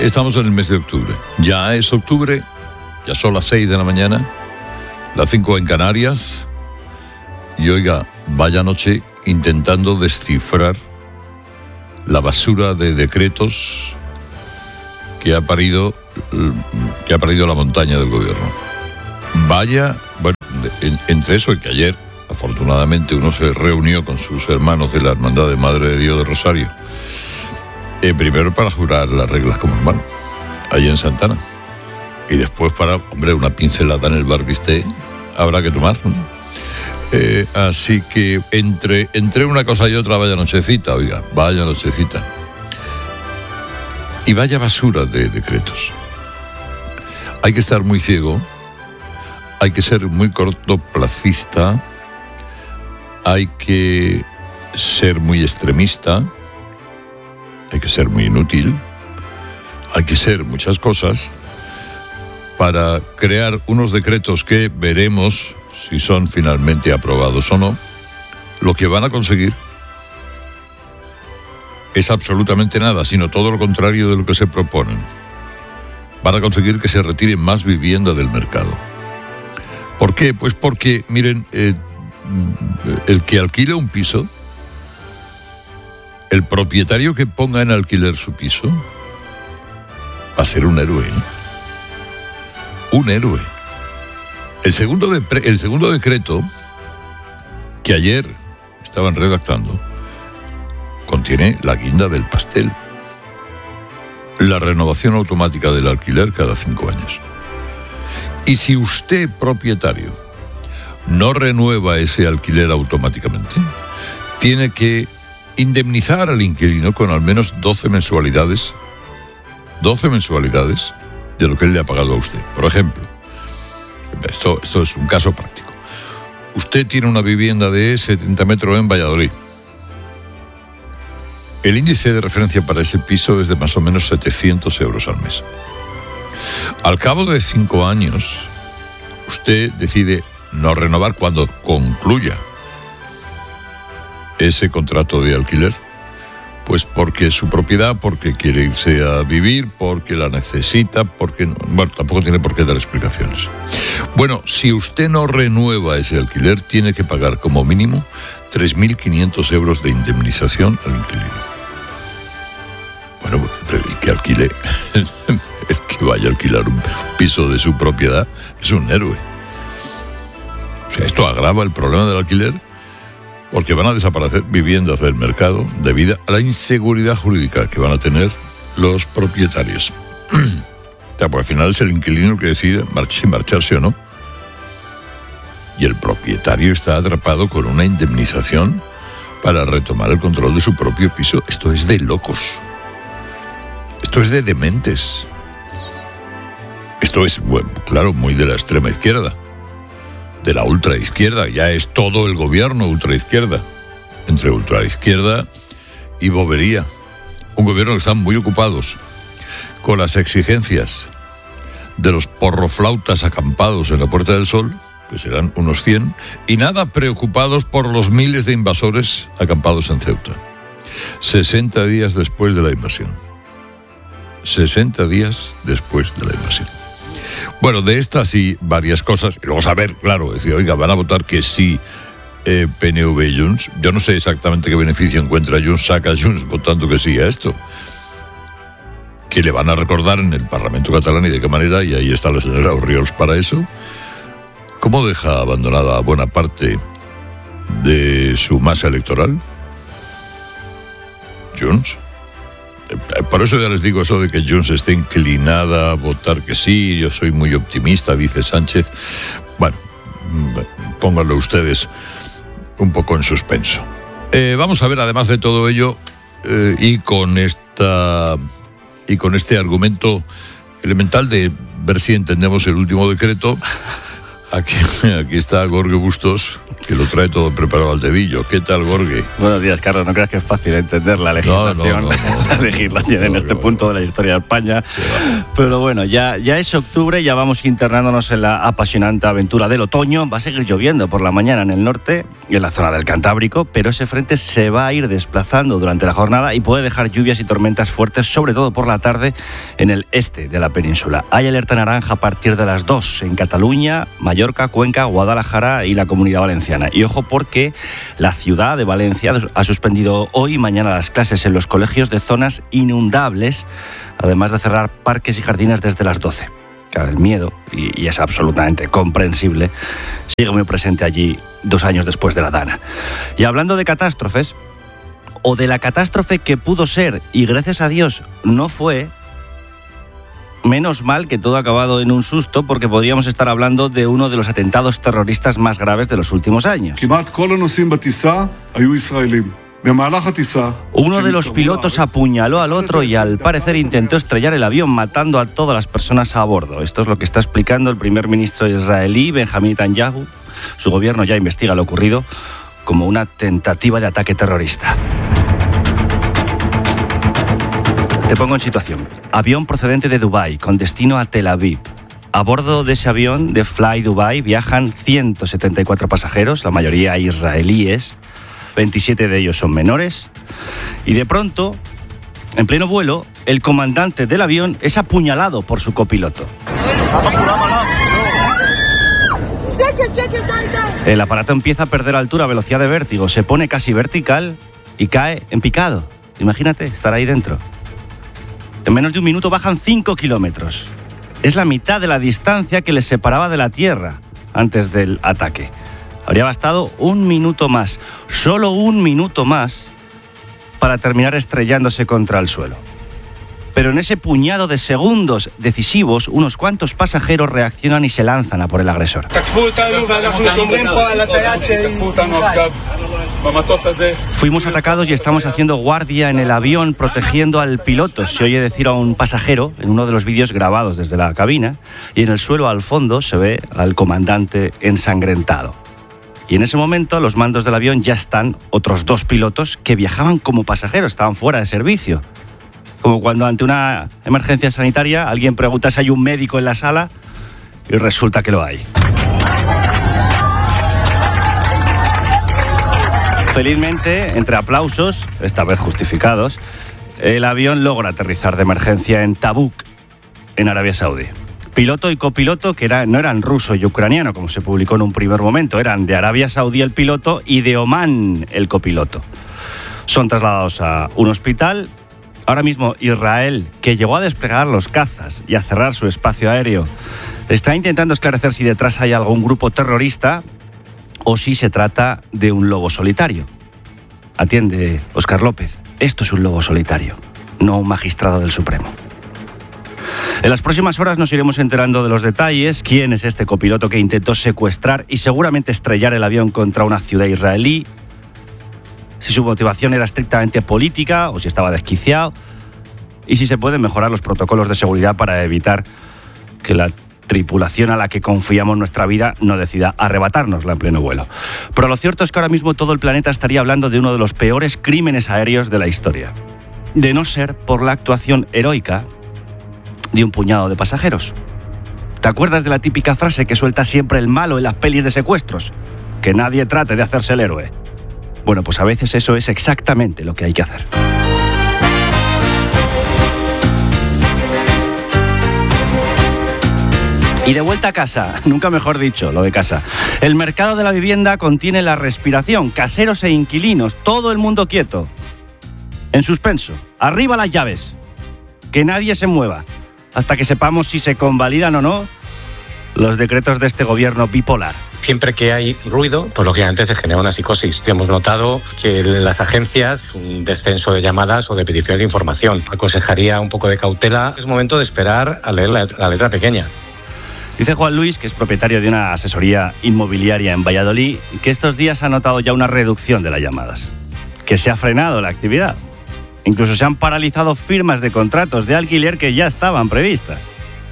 Estamos en el mes de octubre. Ya es octubre, ya son las 6 de la mañana, las 5 en Canarias. Y oiga, vaya noche intentando descifrar la basura de decretos que ha parido la montaña del gobierno. Vaya, bueno, entre eso y que ayer, afortunadamente, uno se reunió con sus hermanos de la Hermandad de Madre de Dios de Rosario. Primero para jurar las reglas como hermano, allí en Santana. Y después para, hombre, una pincelada en el barbiste habrá que tomar, ¿no? Así que entre una cosa y otra, vaya nochecita, oiga, vaya nochecita. Y vaya basura de decretos. Hay que estar muy ciego, hay que ser muy cortoplacista, hay que ser muy extremista, hay que ser muy inútil, hay que ser muchas cosas para crear unos decretos que veremos si son finalmente aprobados o no. Lo que van a conseguir es absolutamente nada, sino todo lo contrario de lo que se proponen. Van a conseguir que se retire más vivienda del mercado. ¿Por qué? Pues porque, miren, el que alquila un piso, el propietario que ponga en alquiler su piso, va a ser un héroe, ¿eh? Un héroe. El segundo decreto que ayer estaban redactando contiene la guinda del pastel. La renovación automática del alquiler cada 5 años. Y si usted, propietario, no renueva ese alquiler automáticamente, tiene que indemnizar al inquilino con al menos 12 mensualidades de lo que él le ha pagado a usted. Por ejemplo, esto es un caso práctico. Usted tiene una vivienda de 70 metros en Valladolid. El índice de referencia para ese piso es de más o menos 700 euros al mes. Al cabo de 5 años, usted decide no renovar cuando concluya ese contrato de alquiler. Pues porque es su propiedad, porque quiere irse a vivir, porque la necesita, porque... Bueno, tampoco tiene por qué dar explicaciones. Bueno, si usted no renueva ese alquiler, tiene que pagar como mínimo 3.500 euros de indemnización al inquilino. Bueno, el que alquile, el que vaya a alquilar un piso de su propiedad, es un héroe. O sea, esto agrava el problema del alquiler, porque van a desaparecer viviendas del mercado debido a la inseguridad jurídica que van a tener los propietarios. O sea, porque al final es el inquilino el que decide si marcharse o no. Y el propietario está atrapado con una indemnización para retomar el control de su propio piso. Esto es de locos. Esto es de dementes. Esto es, bueno, claro, muy de la extrema izquierda. De la ultraizquierda, ya es todo el gobierno ultraizquierda, entre ultraizquierda y bobería. Un gobierno que están muy ocupados con las exigencias de los porroflautas acampados en la Puerta del Sol, que serán unos 100, y nada preocupados por los miles de invasores acampados en Ceuta. 60 días después de la invasión. 60 días después de la invasión. Bueno, de estas y varias cosas, y luego saber, claro, decir, oiga, van a votar que sí PNV y Junts. Yo no sé exactamente qué beneficio encuentra Junts, saca Junts votando que sí a esto. Que le van a recordar en el Parlamento catalán y de qué manera, y ahí está la señora Orriols para eso. ¿Cómo deja abandonada buena parte de su masa electoral? Junts. Por eso ya les digo eso de que Junts esté inclinada a votar que sí. Yo soy muy optimista, dice Sánchez. Bueno, pónganlo ustedes un poco en suspenso. Vamos a ver, además de todo ello, y con este argumento elemental de ver si entendemos el último decreto, aquí está Gorge Bustos, que lo trae todo preparado al dedillo. ¿Qué tal, Gorgui? Buenos días, Carlos. No creas que es fácil entender la legislación, la legislación en este punto de la historia de España. Pero bueno, ya es octubre, ya vamos internándonos en la apasionante aventura del otoño. Va a seguir lloviendo por la mañana en el norte y en la zona del Cantábrico, pero ese frente se va a ir desplazando durante la jornada y puede dejar lluvias y tormentas fuertes, sobre todo por la tarde, en el este de la península. Hay alerta naranja a partir de las 2 en Cataluña, Mallorca, Cuenca, Guadalajara y la Comunidad Valenciana. Y ojo, porque la ciudad de Valencia ha suspendido hoy y mañana las clases en los colegios de zonas inundables, además de cerrar parques y jardines desde las 12. Claro, el miedo, y es absolutamente comprensible, sigue muy presente allí 2 años después de la Dana. Y hablando de catástrofes, o de la catástrofe que pudo ser y gracias a Dios no fue, menos mal que todo ha acabado en un susto, porque podríamos estar hablando de uno de los atentados terroristas más graves de los últimos años. Uno de los pilotos apuñaló al otro y al parecer intentó estrellar el avión, matando a todas las personas a bordo. Esto es lo que está explicando el primer ministro israelí, Benjamin Netanyahu. Su gobierno ya investiga lo ocurrido como una tentativa de ataque terrorista. Te pongo en situación. Avión procedente de Dubái, con destino a Tel Aviv. A bordo de ese avión de Fly Dubai viajan 174 pasajeros, la mayoría israelíes. 27 de ellos son menores. Y de pronto, en pleno vuelo, el comandante del avión es apuñalado por su copiloto. El aparato empieza a perder altura a velocidad de vértigo, se pone casi vertical y cae en picado. Imagínate estar ahí dentro. En menos de un minuto bajan 5 kilómetros. Es la mitad de la distancia que les separaba de la Tierra antes del ataque. Habría bastado un minuto más, solo un minuto más, para terminar estrellándose contra el suelo. Pero en ese puñado de segundos decisivos, unos cuantos pasajeros reaccionan y se lanzan a por el agresor. Fuimos atacados y estamos haciendo guardia en el avión protegiendo al piloto, se oye decir a un pasajero en uno de los vídeos grabados desde la cabina, y en el suelo al fondo se ve al comandante ensangrentado. Y en ese momento, a los mandos del avión ya están otros 2 pilotos que viajaban como pasajeros, estaban fuera de servicio. Como cuando ante una emergencia sanitaria alguien pregunta si hay un médico en la sala y resulta que lo hay. Felizmente, entre aplausos, esta vez justificados, el avión logra aterrizar de emergencia en Tabuk, en Arabia Saudí. Piloto y copiloto que no eran ruso y ucraniano, como se publicó en un primer momento, eran de Arabia Saudí el piloto y de Omán el copiloto. Son trasladados a un hospital. Ahora mismo Israel, que llegó a desplegar los cazas y a cerrar su espacio aéreo, está intentando esclarecer si detrás hay algún grupo terrorista o si se trata de un lobo solitario. Atiende, Óscar López, esto es un lobo solitario, no un magistrado del Supremo. En las próximas horas nos iremos enterando de los detalles, quién es este copiloto que intentó secuestrar y seguramente estrellar el avión contra una ciudad israelí, si su motivación era estrictamente política o si estaba desquiciado, y si se pueden mejorar los protocolos de seguridad para evitar que la tripulación a la que confiamos nuestra vida no decida arrebatárnosla en pleno vuelo. Pero lo cierto es que ahora mismo todo el planeta estaría hablando de uno de los peores crímenes aéreos de la historia, de no ser por la actuación heroica de un puñado de pasajeros. ¿Te acuerdas de la típica frase que suelta siempre el malo en las pelis de secuestros? Que nadie trate de hacerse el héroe. Bueno, pues a veces eso es exactamente lo que hay que hacer. Y de vuelta a casa, nunca mejor dicho, lo de casa. El mercado de la vivienda contiene la respiración, caseros e inquilinos, todo el mundo quieto. En suspenso, arriba las llaves, que nadie se mueva, hasta que sepamos si se convalidan o no los decretos de este gobierno bipolar. Siempre que hay ruido, pues lógicamente se genera una psicosis. Hemos notado que en las agencias un descenso de llamadas o de peticiones de información. Aconsejaría un poco de cautela. Es momento de esperar a leer la letra pequeña. Dice Juan Luis, que es propietario de una asesoría inmobiliaria en Valladolid, que estos días ha notado ya una reducción de las llamadas, que se ha frenado la actividad. Incluso se han paralizado firmas de contratos de alquiler que ya estaban previstas.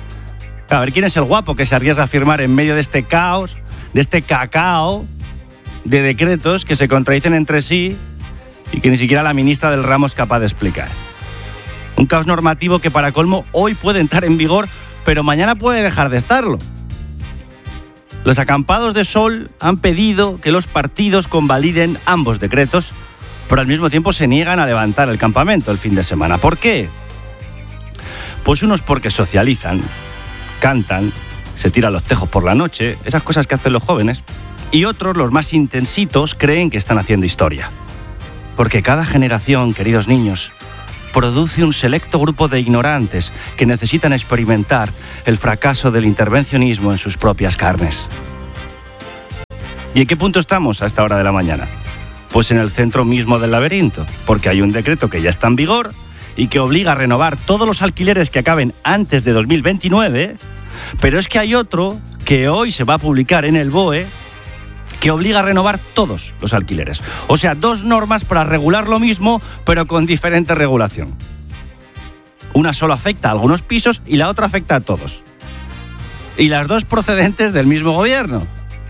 A ver, ¿quién es el guapo que se arriesga a firmar en medio de este caos, de este cacao, de decretos que se contradicen entre sí y que ni siquiera la ministra del ramo es capaz de explicar. Un caos normativo que, para colmo, hoy puede entrar en vigor, pero mañana puede dejar de estarlo. Los acampados de Sol han pedido que los partidos convaliden ambos decretos, pero al mismo tiempo se niegan a levantar el campamento el fin de semana. ¿Por qué? Pues unos porque socializan, cantan, se tiran los tejos por la noche, esas cosas que hacen los jóvenes, y otros, los más intensitos, creen que están haciendo historia. Porque cada generación, queridos niños, produce un selecto grupo de ignorantes que necesitan experimentar el fracaso del intervencionismo en sus propias carnes. ¿Y en qué punto estamos a esta hora de la mañana? Pues en el centro mismo del laberinto, porque hay un decreto que ya está en vigor y que obliga a renovar todos los alquileres que acaben antes de 2029, pero es que hay otro que hoy se va a publicar en el BOE que obliga a renovar todos los alquileres. O sea, dos normas para regular lo mismo, pero con diferente regulación. Una solo afecta a algunos pisos y la otra afecta a todos. Y las dos procedentes del mismo gobierno.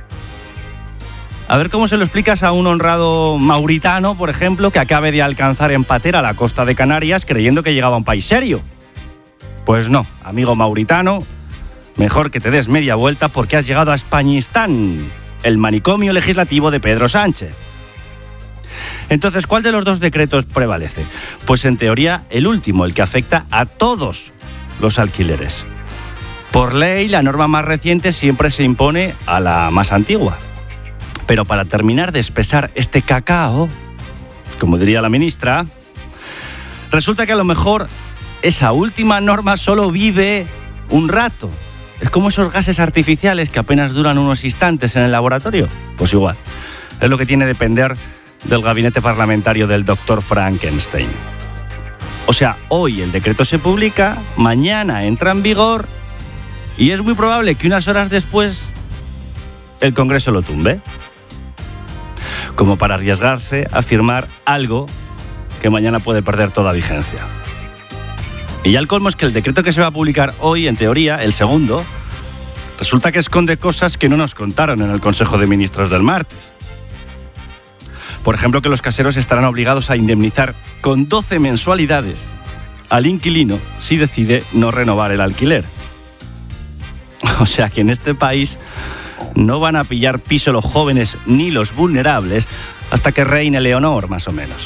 A ver cómo se lo explicas a un honrado mauritano, por ejemplo, que acabe de alcanzar en patera la costa de Canarias creyendo que llegaba a un país serio. Pues no, amigo mauritano, mejor que te des media vuelta porque has llegado a Españistán, el manicomio legislativo de Pedro Sánchez. Entonces, ¿cuál de los dos decretos prevalece? Pues en teoría el último, el que afecta a todos los alquileres. Por ley, la norma más reciente siempre se impone a la más antigua. Pero para terminar de espesar este cacao, como diría la ministra, resulta que a lo mejor esa última norma solo vive un rato. Es como esos gases artificiales que apenas duran unos instantes en el laboratorio. Pues igual, es lo que tiene que depender del gabinete parlamentario del doctor Frankenstein. O sea, hoy el decreto se publica, mañana entra en vigor y es muy probable que unas horas después el Congreso lo tumbe. Como para arriesgarse a firmar algo que mañana puede perder toda vigencia. Y ya el colmo es que el decreto que se va a publicar hoy, en teoría, el segundo, resulta que esconde cosas que no nos contaron en el Consejo de Ministros del martes. Por ejemplo, que los caseros estarán obligados a indemnizar con 12 mensualidades al inquilino si decide no renovar el alquiler. O sea que en este país no van a pillar piso los jóvenes ni los vulnerables hasta que reine Leonor, más o menos.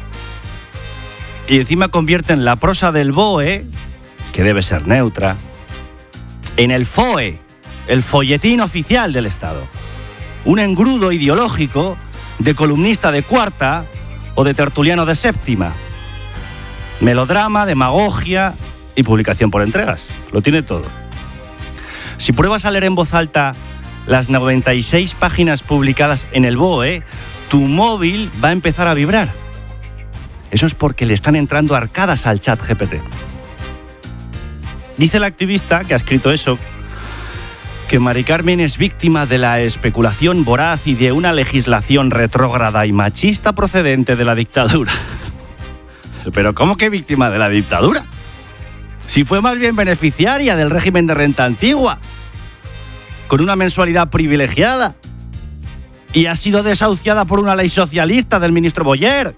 Y encima convierten la prosa del BOE, que debe ser neutra, en el FOE, el folletín oficial del Estado. Un engrudo ideológico de columnista de cuarta o de tertuliano de séptima. Melodrama, demagogia y publicación por entregas. Lo tiene todo. Si pruebas a leer en voz alta las 96 páginas publicadas en el BOE, tu móvil va a empezar a vibrar. Eso es porque le están entrando arcadas al chat GPT. Dice el activista que ha escrito eso, que Mari Carmen es víctima de la especulación voraz y de una legislación retrógrada y machista procedente de la dictadura. ¿Pero cómo que víctima de la dictadura? Si fue más bien beneficiaria del régimen de renta antigua, con una mensualidad privilegiada, y ha sido desahuciada por una ley socialista del ministro Boyer.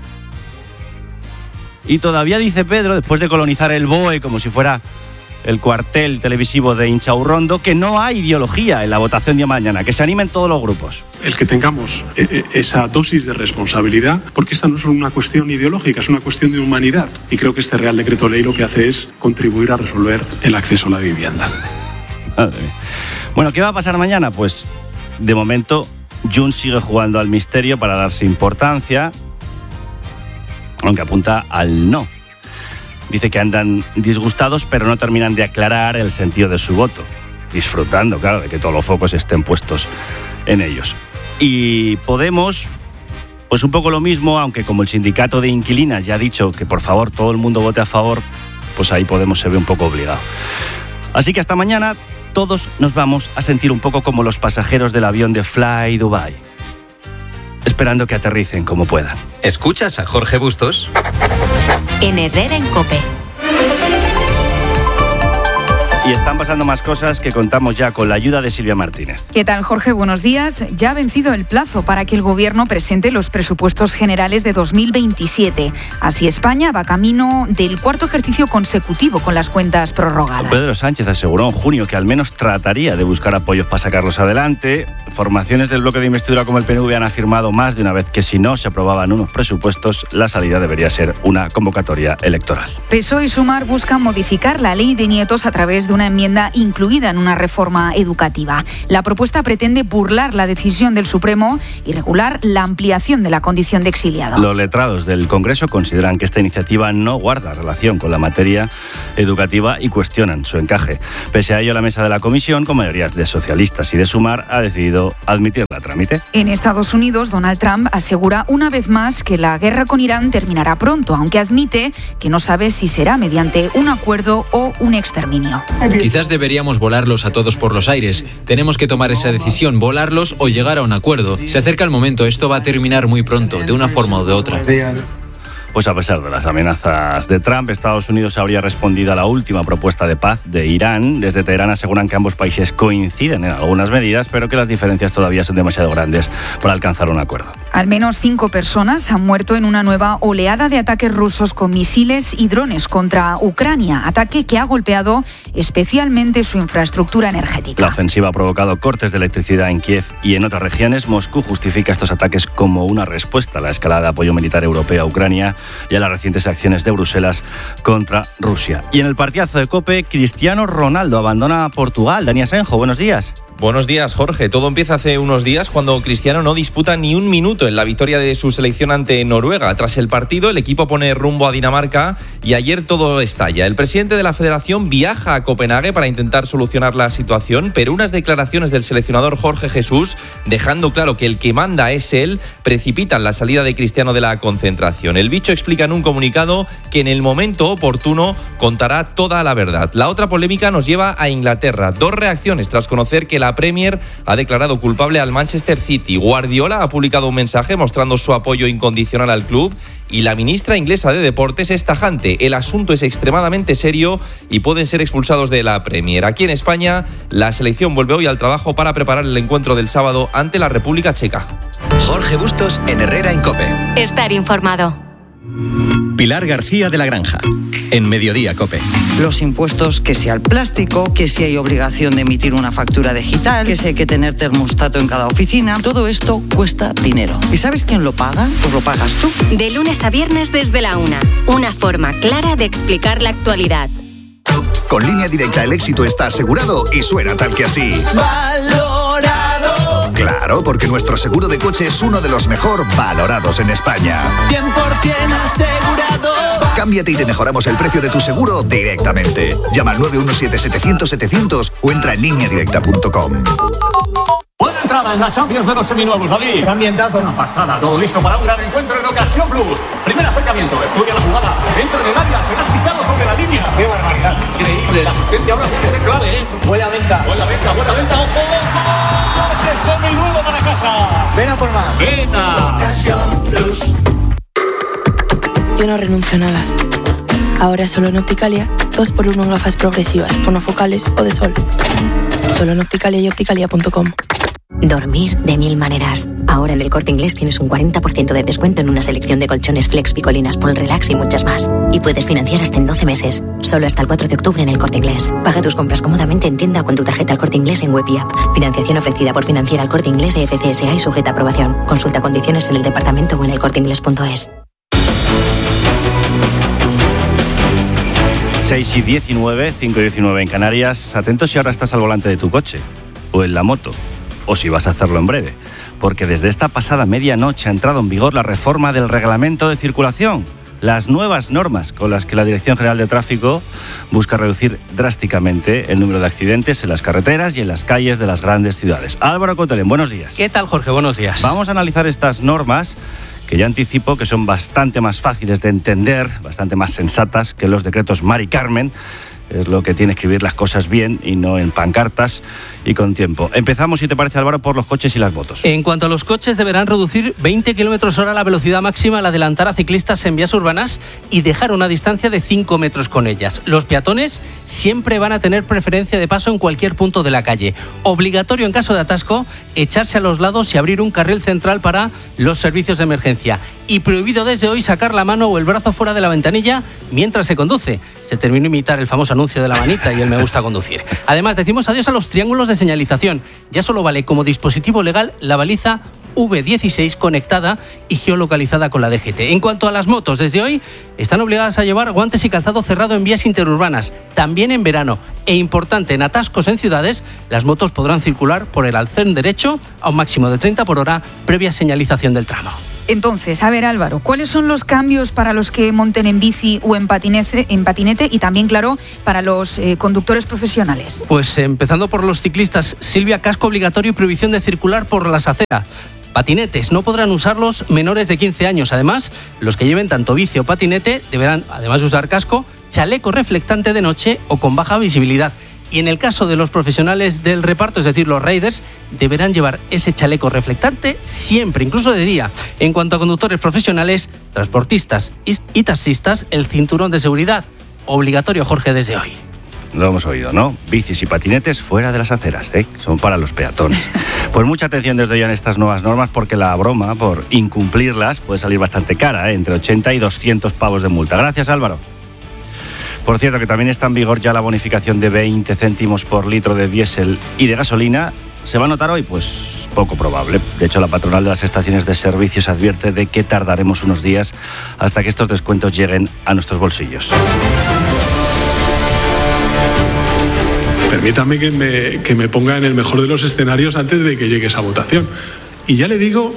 Y todavía dice Pedro, después de colonizar el BOE como si fuera el cuartel televisivo de Inchaurrondo, que no hay ideología en la votación de mañana, que se animen todos los grupos. El que tengamos esa dosis de responsabilidad, porque esta no es una cuestión ideológica, es una cuestión de humanidad. Y creo que este Real Decreto Ley lo que hace es contribuir a resolver el acceso a la vivienda. Madre mía. Bueno, ¿qué va a pasar mañana? Pues, de momento, Junts sigue jugando al misterio para darse importancia, aunque apunta al no. Dice que andan disgustados, pero no terminan de aclarar el sentido de su voto, disfrutando, claro, de que todos los focos estén puestos en ellos. Y Podemos, pues un poco lo mismo, aunque como el sindicato de inquilinas ya ha dicho que por favor todo el mundo vote a favor, pues ahí Podemos se ve un poco obligado. Así que hasta mañana todos nos vamos a sentir un poco como los pasajeros del avión de Fly Dubai, esperando que aterricen como puedan. ¿Escuchas a Jorge Bustos? En Herrera en COPE. Y están pasando más cosas que contamos ya con la ayuda de Silvia Martínez. ¿Qué tal, Jorge? Buenos días. Ya ha vencido el plazo para que el Gobierno presente los presupuestos generales de 2027. Así España va camino del cuarto ejercicio consecutivo con las cuentas prorrogadas. Pedro Sánchez aseguró en junio que al menos trataría de buscar apoyos para sacarlos adelante. Formaciones del bloque de investidura como el PNV han afirmado más de una vez que si no se aprobaban unos presupuestos, la salida debería ser una convocatoria electoral. PSOE y Sumar buscan modificar la ley de nietos a través de una enmienda incluida en una reforma educativa. La propuesta pretende burlar la decisión del Supremo y regular la ampliación de la condición de exiliado. Los letrados del Congreso consideran que esta iniciativa no guarda relación con la materia educativa y cuestionan su encaje. Pese a ello, la mesa de la comisión, con mayorías de socialistas y de Sumar, ha decidido admitirla a trámite. En Estados Unidos, Donald Trump asegura una vez más que la guerra con Irán terminará pronto, aunque admite que no sabe si será mediante un acuerdo o un exterminio. Quizás deberíamos volarlos a todos por los aires. Tenemos que tomar esa decisión, volarlos o llegar a un acuerdo. Se acerca el momento, esto va a terminar muy pronto, de una forma o de otra. Pues a pesar de las amenazas de Trump, Estados Unidos habría respondido a la última propuesta de paz de Irán. Desde Teherán aseguran que ambos países coinciden en algunas medidas, pero que las diferencias todavía son demasiado grandes para alcanzar un acuerdo. Al menos 5 personas han muerto en una nueva oleada de ataques rusos con misiles y drones contra Ucrania, ataque que ha golpeado especialmente su infraestructura energética. La ofensiva ha provocado cortes de electricidad en Kiev y en otras regiones. Moscú justifica estos ataques como una respuesta a la escalada de apoyo militar europeo a Ucrania y a las recientes acciones de Bruselas contra Rusia. Y en el partidazo de COPE, Cristiano Ronaldo abandona Portugal. Dani Asenjo, buenos días. Buenos días, Jorge. Todo empieza hace unos días cuando Cristiano no disputa ni un minuto en la victoria de su selección ante Noruega. Tras el partido, el equipo pone rumbo a Dinamarca y ayer todo estalla. El presidente de la federación viaja a Copenhague para intentar solucionar la situación, pero unas declaraciones del seleccionador Jorge Jesús, dejando claro que el que manda es él, precipitan la salida de Cristiano de la concentración. El bicho explica en un comunicado que en el momento oportuno contará toda la verdad. La otra polémica nos lleva a Inglaterra. 2 reacciones tras conocer que la Premier ha declarado culpable al Manchester City. Guardiola ha publicado un mensaje mostrando su apoyo incondicional al club y la ministra inglesa de Deportes es tajante. El asunto es extremadamente serio y pueden ser expulsados de la Premier. Aquí en España, la selección vuelve hoy al trabajo para preparar el encuentro del sábado ante la República Checa. Jorge Bustos en Herrera en COPE. Estar informado. Pilar García de la Granja, en Mediodía COPE. Los impuestos, que si al plástico, que si hay obligación de emitir una factura digital, que si hay que tener termostato en cada oficina, todo esto cuesta dinero. ¿Y sabes quién lo paga? Pues lo pagas tú. De lunes a viernes desde la 1. Una forma clara de explicar la actualidad. Con Línea Directa el éxito está asegurado y suena tal que así. ¡Valorado! Claro, porque nuestro seguro de coche es uno de los mejor valorados en España. 100% asegurado. Cámbiate y te mejoramos el precio de tu seguro directamente. Llama al 917-700-700 o entra en lineadirecta.com. Buena entrada en la Champions de los seminuevos, David. Ambientazo. Una pasada, todo listo para un gran encuentro en Ocasión Plus. Primer acercamiento, estudia la jugada. Entra en el área, será citado sobre la línea. ¡Qué barbaridad! Increíble, la asistencia ahora sí que es clave, ¿eh? Buena venta, ojo. Coche seminuevo para casa. Ven a por más. Venta. Ocasión Plus. Yo no renuncio a nada. Ahora solo en Opticalia, 2x1 en gafas progresivas, monofocales o de sol. Solo en Opticalia y opticalia.com. Dormir de 1000 maneras. Ahora en el Corte Inglés tienes un 40% de descuento en una selección de colchones Flex, Picolinas, Pol Relax y muchas más. Y puedes financiar hasta en 12 meses. Solo hasta el 4 de octubre en el Corte Inglés. Paga tus compras cómodamente en tienda o con tu tarjeta El Corte Inglés en web y app. Financiación ofrecida por Financiera El Corte Inglés de FCSA y sujeta a aprobación. Consulta condiciones en el departamento o en elcorteinglés.es. 6 y 19, 5 y 19 en Canarias. Atentos si ahora estás al volante de tu coche o en la moto, o si vas a hacerlo en breve, porque desde esta pasada medianoche ha entrado en vigor la reforma del reglamento de circulación, las nuevas normas con las que la Dirección General de Tráfico busca reducir drásticamente el número de accidentes en las carreteras y en las calles de las grandes ciudades. Álvaro Cotelén, buenos días. ¿Qué tal, Jorge? Buenos días. Vamos a analizar estas normas que ya anticipo que son bastante más fáciles de entender, bastante más sensatas que los decretos Mari Carmen Es lo que tiene escribir las cosas bien y no en pancartas y con tiempo. Empezamos, si te parece, Álvaro, por los coches y las motos. En cuanto a los coches, deberán reducir 20 km/h la velocidad máxima al adelantar a ciclistas en vías urbanas y dejar una distancia de 5 metros con ellas. Los peatones siempre van a tener preferencia de paso en cualquier punto de la calle. Obligatorio en caso de atasco, echarse a los lados y abrir un carril central para los servicios de emergencia. Y prohibido desde hoy sacar la mano o el brazo fuera de la ventanilla mientras se conduce. Se terminó de imitar el famoso anuncio de la manita y el me gusta conducir. Además, decimos adiós a los triángulos de señalización. Ya solo vale como dispositivo legal la baliza V16 conectada y geolocalizada con la DGT. En cuanto a las motos, desde hoy están obligadas a llevar guantes y calzado cerrado en vías interurbanas, también en verano. E importante, en atascos en ciudades, las motos podrán circular por el arcén derecho a un máximo de 30 por hora, previa señalización del tramo. Entonces, a ver, Álvaro, ¿cuáles son los cambios para los que monten en bici o en patinete y también, claro, para los conductores profesionales? Pues empezando por los ciclistas, Silvia, casco obligatorio y prohibición de circular por las aceras. Patinetes no podrán usarlos menores de 15 años. Además, los que lleven tanto bici o patinete deberán, además de usar casco, chaleco reflectante de noche o con baja visibilidad. Y en el caso de los profesionales del reparto, es decir, los riders, deberán llevar ese chaleco reflectante siempre, incluso de día. En cuanto a conductores profesionales, transportistas y taxistas, el cinturón de seguridad obligatorio, Jorge, desde hoy. Lo hemos oído, ¿no? Bicis y patinetes fuera de las aceras, ¿eh? Son para los peatones. Pues mucha atención desde ya en estas nuevas normas, porque la broma por incumplirlas puede salir bastante cara, ¿eh? Entre 80 y 200 pavos de multa. Gracias, Álvaro. Por cierto, que también está en vigor ya la bonificación de 20 céntimos por litro de diésel y de gasolina. ¿Se va a notar hoy? Pues poco probable. De hecho, la patronal de las estaciones de servicios advierte de que tardaremos unos días hasta que estos descuentos lleguen a nuestros bolsillos. Permítame que me ponga en el mejor de los escenarios antes de que llegue esa votación. Y ya le digo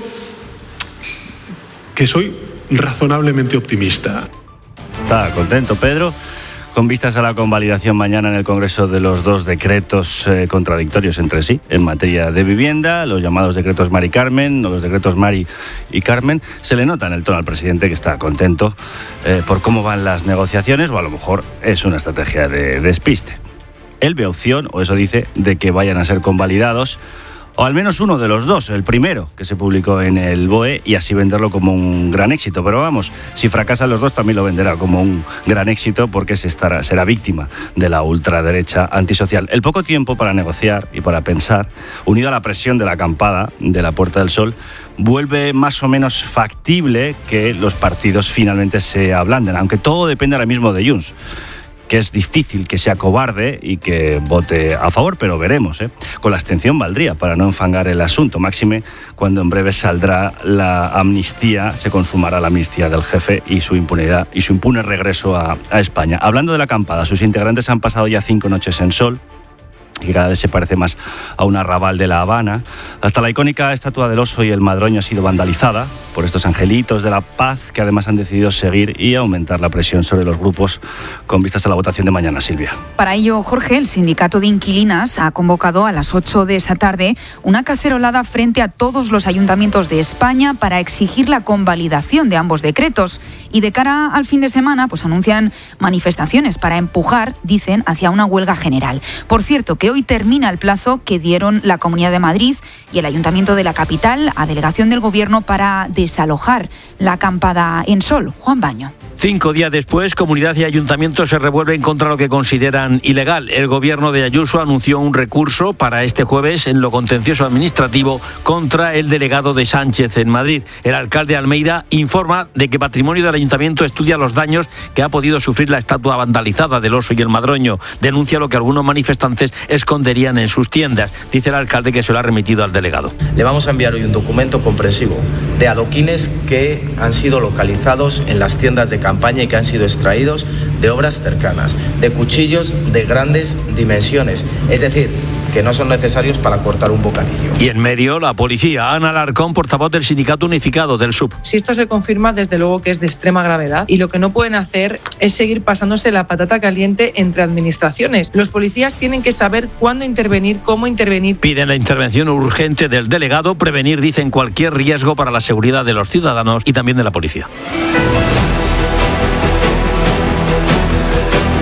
que soy razonablemente optimista. Está contento, Pedro, con vistas a la convalidación mañana en el Congreso de los dos decretos contradictorios entre sí en materia de vivienda, los llamados decretos Mari Carmen o los decretos Mari y Carmen. Se le nota en el tono al presidente que está contento por cómo van las negociaciones, o a lo mejor es una estrategia de despiste. Él ve opción, o eso dice, de que vayan a ser convalidados, o al menos uno de los dos, el primero que se publicó en el BOE, y así venderlo como un gran éxito. Pero vamos, si fracasan los dos también lo venderá como un gran éxito, porque será víctima de la ultraderecha antisocial. El poco tiempo para negociar y para pensar, unido a la presión de la acampada de la Puerta del Sol, vuelve más o menos factible que los partidos finalmente se ablanden, aunque todo depende ahora mismo de Junts, que es difícil que sea cobarde y que vote a favor, pero veremos, ¿eh? Con la abstención valdría para no enfangar el asunto, máxime cuando en breve saldrá la amnistía, se consumará la amnistía del jefe y su impunidad y su impune regreso a España. Hablando de la acampada, sus integrantes han pasado ya 5 noches en Sol, que cada vez se parece más a un arrabal de La Habana. Hasta la icónica estatua del oso y el madroño ha sido vandalizada por estos angelitos de la paz, que además han decidido seguir y aumentar la presión sobre los grupos con vistas a la votación de mañana, Silvia. Para ello, Jorge, el sindicato de inquilinas ha convocado a las 8 de esta tarde una cacerolada frente a todos los ayuntamientos de España para exigir la convalidación de ambos decretos. Y de cara al fin de semana, pues anuncian manifestaciones para empujar, dicen, hacia una huelga general. Por cierto, que hoy termina el plazo que dieron la Comunidad de Madrid y el Ayuntamiento de la capital a delegación del Gobierno para desalojar la acampada en Sol. Juan Baño. 5 días después, Comunidad y Ayuntamiento se revuelven contra lo que consideran ilegal. El Gobierno de Ayuso anunció un recurso para este jueves en lo contencioso administrativo contra el delegado de Sánchez en Madrid. El alcalde Almeida informa de que Patrimonio del Ayuntamiento estudia los daños que ha podido sufrir la estatua vandalizada del oso y el madroño. Denuncia lo que algunos manifestantes esconderían en sus tiendas. Dice el alcalde que se lo ha remitido al delegado. Le vamos a enviar hoy un documento comprensivo de adoquines que han sido localizados en las tiendas de campaña y que han sido extraídos de obras cercanas, de cuchillos de grandes dimensiones, es decir, que no son necesarios para cortar un bocadillo. Y en medio, la policía. Ana Alarcón, portavoz del Sindicato Unificado del SUB. Si esto se confirma, desde luego que es de extrema gravedad, y lo que no pueden hacer es seguir pasándose la patata caliente entre administraciones. Los policías tienen que saber cuándo intervenir, cómo intervenir. Piden la intervención urgente del delegado, prevenir, dicen, cualquier riesgo para la seguridad de los ciudadanos y también de la policía.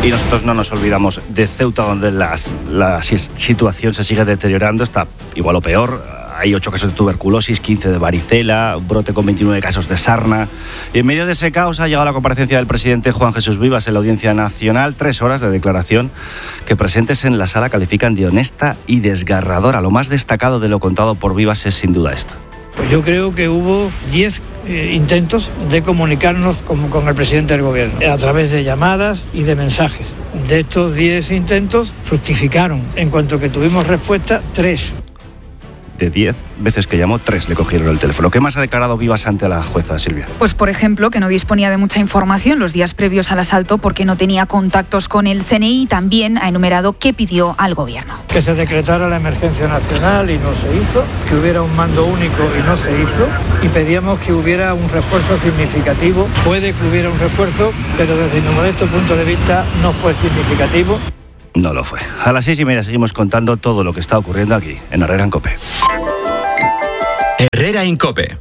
Y nosotros no nos olvidamos de Ceuta, donde la situación se sigue deteriorando, está igual o peor. Hay 8 casos de tuberculosis, 15 de varicela, un brote con 29 casos de sarna. Y en medio de ese caos ha llegado la comparecencia del presidente Juan Jesús Vivas en la Audiencia Nacional. 3 horas de declaración que presentes en la sala califican de honesta y desgarradora. Lo más destacado de lo contado por Vivas es sin duda esto. Pues yo creo que hubo 10 intentos de comunicarnos con el presidente del gobierno a través de llamadas y de mensajes. De estos 10 intentos fructificaron. En cuanto que tuvimos respuesta, 3. De 10 veces que llamó, 3 le cogieron el teléfono. ¿Qué más ha declarado Vivas ante la jueza, Silvia? Pues, por ejemplo, que no disponía de mucha información los días previos al asalto porque no tenía contactos con el CNI, y también ha enumerado qué pidió al gobierno. Que se decretara la emergencia nacional y no se hizo, que hubiera un mando único y no se hizo, y pedíamos que hubiera un refuerzo significativo. Puede que hubiera un refuerzo, pero desde mi modesto punto de vista no fue significativo. No lo fue. A las 6:30 seguimos contando todo lo que está ocurriendo aquí, en Herrera en COPE. Herrera en COPE.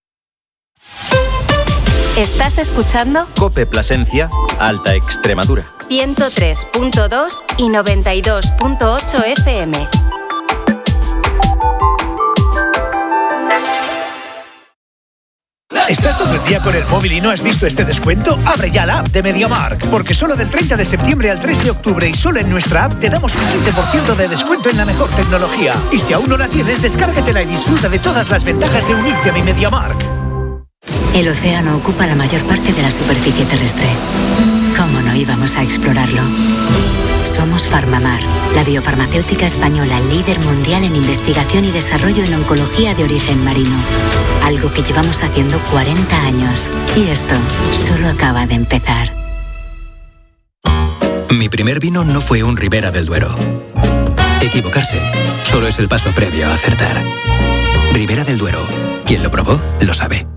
¿Estás escuchando? COPE Plasencia, Alta Extremadura. 103.2 y 92.8 FM. ¿Estás todo el día con el móvil y no has visto este descuento? Abre ya la app de MediaMarkt, porque solo del 30 de septiembre al 3 de octubre y solo en nuestra app te damos un 15% de descuento en la mejor tecnología. Y si aún no la tienes, descárgatela y disfruta de todas las ventajas de unirte a mi MediaMarkt. El océano ocupa la mayor parte de la superficie terrestre. ¿Cómo no íbamos a explorarlo? Somos Farmamar, la biofarmacéutica española líder mundial en investigación y desarrollo en oncología de origen marino. Algo que llevamos haciendo 40 años. Y esto solo acaba de empezar. Mi primer vino no fue un Ribera del Duero. Equivocarse solo es el paso previo a acertar. Ribera del Duero. Quien lo probó, lo sabe.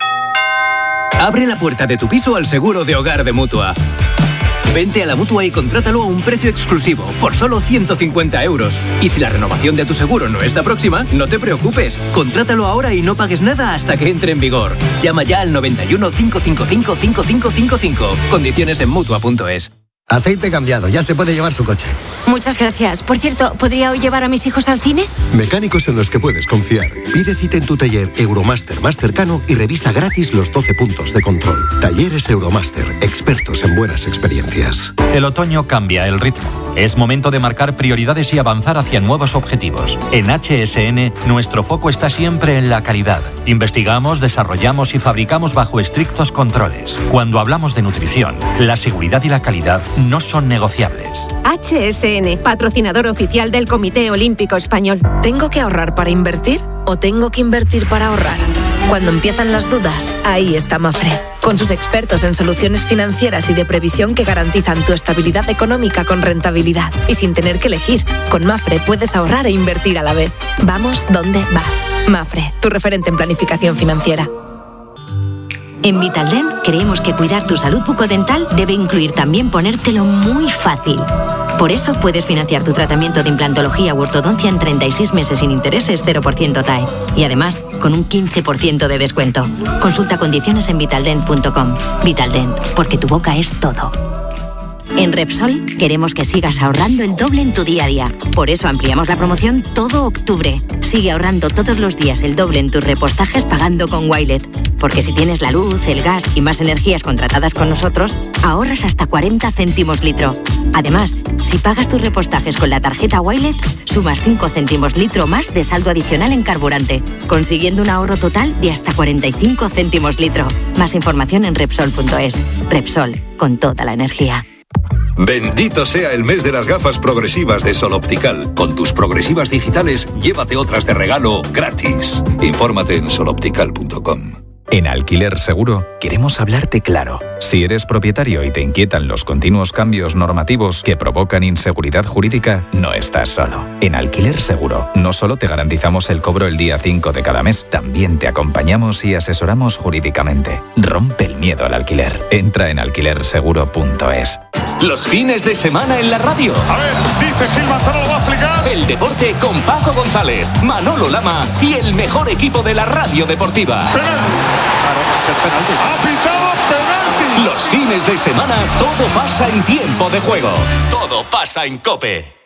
Abre la puerta de tu piso al seguro de hogar de Mutua. Vente a la Mutua y contrátalo a un precio exclusivo, por solo 150 euros. Y si la renovación de tu seguro no está próxima, no te preocupes. Contrátalo ahora y no pagues nada hasta que entre en vigor. Llama ya al 91 555 5555. Condiciones en Mutua.es. Aceite cambiado, ya se puede llevar su coche. Muchas gracias. Por cierto, ¿podría hoy llevar a mis hijos al cine? Mecánicos en los que puedes confiar. Pide cita en tu taller Euromaster más cercano y revisa gratis los 12 puntos de control. Talleres Euromaster, expertos en buenas experiencias. El otoño cambia el ritmo. Es momento de marcar prioridades y avanzar hacia nuevos objetivos. En HSN, nuestro foco está siempre en la calidad. Investigamos, desarrollamos y fabricamos bajo estrictos controles. Cuando hablamos de nutrición, la seguridad y la calidad no son negociables. HSN, patrocinador oficial del Comité Olímpico Español. ¿Tengo que ahorrar para invertir o tengo que invertir para ahorrar? Cuando empiezan las dudas, ahí está Mafre, con sus expertos en soluciones financieras y de previsión que garantizan tu estabilidad económica con rentabilidad y sin tener que elegir. Con Mafre puedes ahorrar e invertir a la vez. Vamos donde vas. Mafre, tu referente en planificación financiera. En Vitaldent creemos que cuidar tu salud bucodental debe incluir también ponértelo muy fácil. Por eso puedes financiar tu tratamiento de implantología u ortodoncia en 36 meses sin intereses, 0% TAE. Y además, con un 15% de descuento. Consulta condiciones en vitaldent.com. Vitaldent, porque tu boca es todo. En Repsol queremos que sigas ahorrando el doble en tu día a día. Por eso ampliamos la promoción todo octubre. Sigue ahorrando todos los días el doble en tus repostajes pagando con Wilet. Porque si tienes la luz, el gas y más energías contratadas con nosotros, ahorras hasta 40 céntimos litro. Además, si pagas tus repostajes con la tarjeta Wilet, sumas 5 céntimos litro más de saldo adicional en carburante, consiguiendo un ahorro total de hasta 45 céntimos litro. Más información en Repsol.es. Repsol, con toda la energía. Bendito sea el mes de las gafas progresivas de Sol Optical. Con tus progresivas digitales, llévate otras de regalo gratis. Infórmate en soloptical.com. En Alquiler Seguro queremos hablarte claro. Si eres propietario y te inquietan los continuos cambios normativos que provocan inseguridad jurídica, no estás solo. En Alquiler Seguro no solo te garantizamos el cobro el día 5 de cada mes, también te acompañamos y asesoramos jurídicamente. Rompe el miedo al alquiler. Entra en alquilerseguro.es. Los fines de semana en la radio. A ver, dice Gil Manzano, lo va a explicar. El deporte con Paco González, Manolo Lama y el mejor equipo de la radio deportiva. Penalti. Ha pitado penalti. Los fines de semana todo pasa en Tiempo de Juego. Todo pasa en COPE.